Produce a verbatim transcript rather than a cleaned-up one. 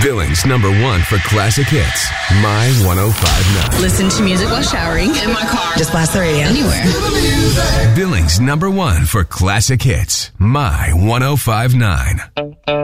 Billings number one for classic hits. My one oh five point nine. Listen to music while showering. In my car. Just blast the radio. Anywhere. Billings number one for classic hits. My one oh five point nine.